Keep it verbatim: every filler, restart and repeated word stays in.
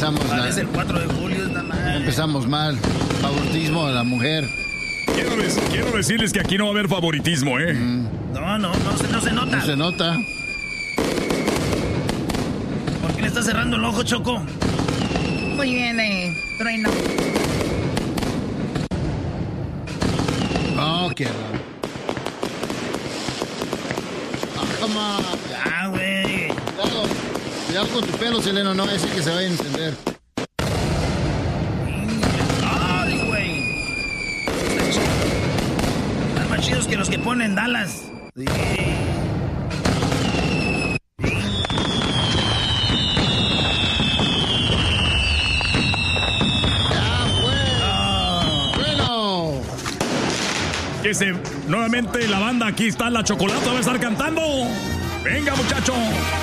empezamos Vale, mal. es el cuatro de julio, está mal. Empezamos mal. Favoritismo de la mujer. Quiero, des- quiero decirles que aquí no va a haber favoritismo, ¿eh? Mm, No, no, no, se- no se nota. no se nota. ¿Por qué le está cerrando el ojo, Choco? Muy bien, eh, Trueno. Oh, qué raro. Ah, come on. Ya, güey. Cuidado. Cuidado con tu pelo, Seleno. No ese que se vaya a encender. Ay, güey. Están chidos. Están más chidos que los que ponen Dallas. Sí. Ya, pues. Ah. Bueno. Que se, nuevamente la banda aquí está, la Chocolata va a estar cantando. Venga, muchacho.